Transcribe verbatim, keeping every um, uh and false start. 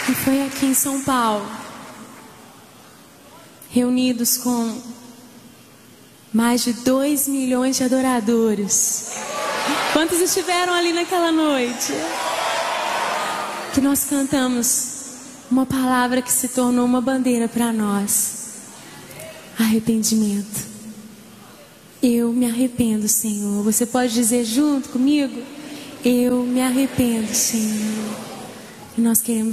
E foi aqui em São Paulo, reunidos com mais de dois milhões de adoradores. Quantos estiveram ali naquela noite? Que nós cantamos uma palavra que se tornou uma bandeira para nós: arrependimento. Eu me arrependo, Senhor. Você pode dizer junto comigo? Eu me arrependo, Senhor. E nós queremos